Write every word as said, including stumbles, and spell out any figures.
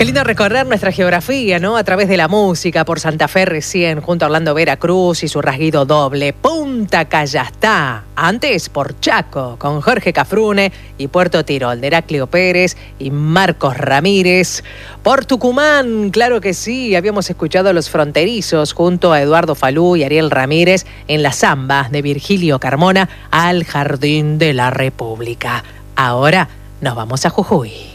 Qué lindo recorrer nuestra geografía, ¿no? A través de la música, por Santa Fe recién, junto a Orlando Veracruz y su rasguido doble. Punta Callastá, antes por Chaco, con Jorge Cafrune y Puerto Tirol, de Heraclio Pérez y Marcos Ramírez. Por Tucumán, claro que sí, habíamos escuchado a Los Fronterizos junto a Eduardo Falú y Ariel Ramírez en la samba de Virgilio Carmona, Al Jardín de la República. Ahora nos vamos a Jujuy.